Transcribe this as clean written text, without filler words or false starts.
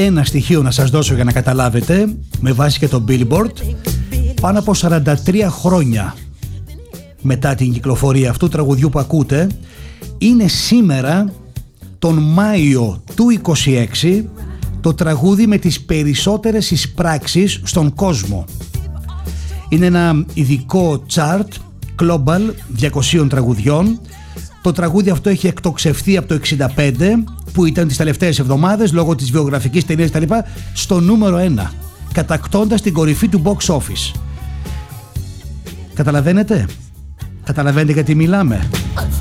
ένα στοιχείο να σας δώσω για να καταλάβετε, με βάση και το Billboard. Πάνω από 43 χρόνια μετά την κυκλοφορία αυτού του τραγουδιού που ακούτε, είναι σήμερα τον Μάιο του 26 το τραγούδι με τις περισσότερες εισπράξεις στον κόσμο. Είναι ένα ειδικό chart global 200 τραγουδιών. Το τραγούδι αυτό έχει εκτοξευθεί από το 65, που ήταν τις τελευταίες εβδομάδες λόγω της βιογραφικής ταινίας κτλ, στο νούμερο 1, κατακτώντας την κορυφή του box office. Καταλαβαίνετε γιατί μιλάμε?